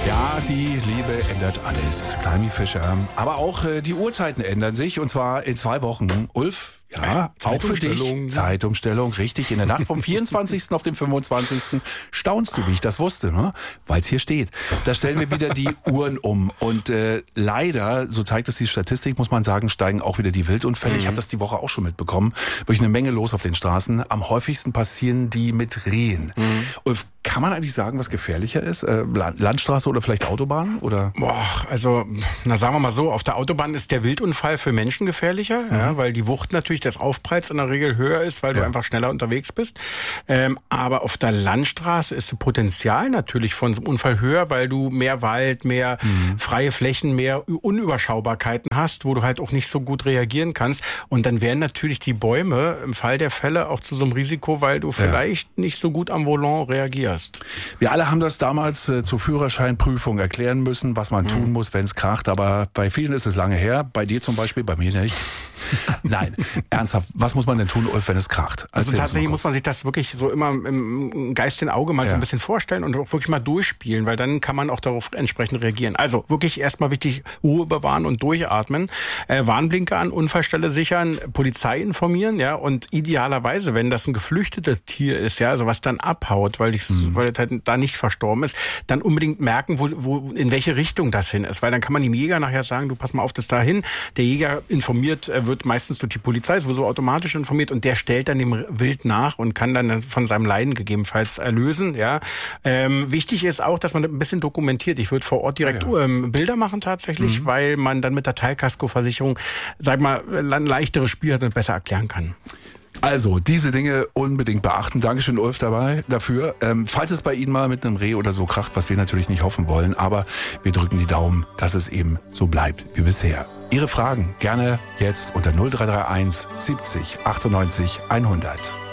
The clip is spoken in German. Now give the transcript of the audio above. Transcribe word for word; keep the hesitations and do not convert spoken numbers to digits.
Ja, die Liebe ändert alles. Kleimi Fischer. Aber auch äh, die Uhrzeiten ändern sich und zwar in zwei Wochen. Ulf? Ja, auch für dich. Zeitumstellung, richtig. In der Nacht vom vierundzwanzigsten auf den fünfundzwanzigsten staunst du, wie ich das wusste, ne? Weil es hier steht. Da stellen wir wieder die Uhren um. Und äh, leider, so zeigt es die Statistik, muss man sagen, steigen auch wieder die Wildunfälle. Mhm. Ich habe das die Woche auch schon mitbekommen. Wirklich eine Menge los auf den Straßen. Am häufigsten passieren die mit Rehen. Mhm. Ulf, kann man eigentlich sagen, was gefährlicher ist? Äh, Landstraße oder vielleicht Autobahn? Oder? Boah, also, na sagen wir mal so, auf der Autobahn ist der Wildunfall für Menschen gefährlicher, mhm. ja, weil die Wucht natürlich des Aufpralls in der Regel höher ist, weil ja. du einfach schneller unterwegs bist. Ähm, aber auf der Landstraße ist das Potenzial natürlich von so einem Unfall höher, weil du mehr Wald, mehr mhm. freie Flächen, mehr Unüberschaubarkeiten hast, wo du halt auch nicht so gut reagieren kannst. Und dann wären natürlich die Bäume im Fall der Fälle auch zu so einem Risiko, weil du vielleicht ja. nicht so gut am Volant reagierst. Wir alle haben das damals äh, zur Führerscheinprüfung erklären müssen, was man mhm. tun muss, wenn es kracht. Aber bei vielen ist es lange her. Bei dir zum Beispiel, bei mir nicht. Nein, ernsthaft, was muss man denn tun, Ulf, wenn es kracht? Also Erzähl tatsächlich muss man sich das wirklich so immer im Geist in Auge mal ja. so ein bisschen vorstellen und auch wirklich mal durchspielen, weil dann kann man auch darauf entsprechend reagieren. Also wirklich erstmal wichtig, Ruhe bewahren und durchatmen, äh, Warnblinker an, Unfallstelle sichern, Polizei informieren, ja, und idealerweise, wenn das ein geflüchtetes Tier ist, ja, also was dann abhaut, weil ich mhm. weil es halt da nicht verstorben ist, dann unbedingt merken, wo, wo in welche Richtung das hin ist, weil dann kann man dem Jäger nachher sagen, du pass mal auf, das dahin. Der Jäger informiert, äh, wird meistens durch die Polizei sowieso automatisch informiert und der stellt dann dem Wild nach und kann dann von seinem Leiden gegebenenfalls erlösen. Ja, ähm, wichtig ist auch, dass man ein bisschen dokumentiert. Ich würde vor Ort direkt ja, ja. Ähm, Bilder machen tatsächlich, mhm. weil man dann mit der Teilkaskoversicherung, sag mal, ein leichteres Spiel hat und besser erklären kann. Also, diese Dinge unbedingt beachten. Dankeschön, Ulf, dabei dafür. Ähm, falls es bei Ihnen mal mit einem Reh oder so kracht, was wir natürlich nicht hoffen wollen, aber wir drücken die Daumen, dass es eben so bleibt wie bisher. Ihre Fragen gerne jetzt unter null drei drei eins siebzig achtundneunzig hundert.